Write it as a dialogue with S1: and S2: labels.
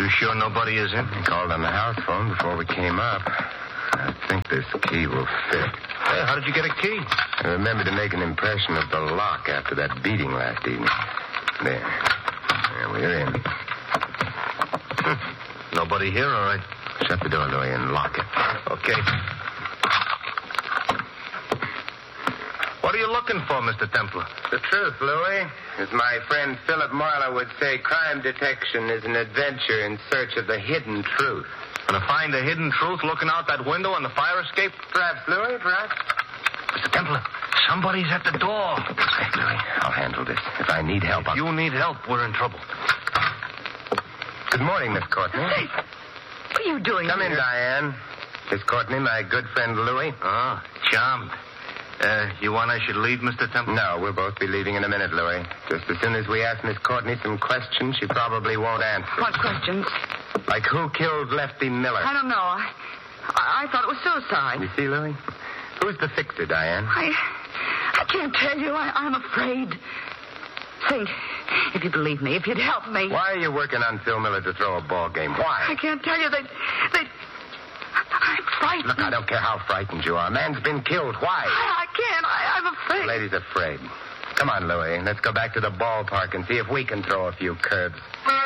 S1: You sure nobody is in?
S2: I called on the house phone before we came up. I think this key will fit.
S1: Hey, how did you get a key?
S2: I remember to make an impression of the lock after that beating last evening. There, we're in.
S1: Nobody here, all right.
S2: Shut the door, Louis, and lock it.
S1: Okay. What are you looking for, Mr. Templar?
S2: The truth, Louis. As my friend Philip Marlowe would say, crime detection is an adventure in search of the hidden truth.
S1: Gonna find the hidden truth looking out that window on the fire escape?
S2: Perhaps, Louis, perhaps.
S1: Mr. Templar, somebody's at the door.
S2: Hey, Louis, I'll handle this. If I need help,
S1: If you need help, we're in trouble.
S2: Good morning, Miss Courtney.
S3: Hey, what are you doing
S2: Come
S3: here?
S2: in, Diane. Miss Courtney, my good friend Louis.
S1: Oh, charmed. You want I should leave, Mr. Templar?
S2: No, we'll both be leaving in a minute, Louis. Just as soon as we ask Miss Courtney some questions she probably won't answer.
S3: What questions?
S2: Like who killed Lefty Miller?
S3: I don't know. I thought it was suicide.
S2: You see, Louis? Who's the fixer, Diane?
S3: I can't tell you. I'm afraid. Say, if you believe me, if you'd help me.
S2: Why are you working on Phil Miller to throw a ball game? Why?
S3: I can't tell you. I'm frightened.
S2: Look, I don't care how frightened you are. A man's been killed. Why?
S3: I can't. I'm afraid.
S2: The lady's afraid. Come on, Louis. Let's go back to the ballpark and see if we can throw a few curves.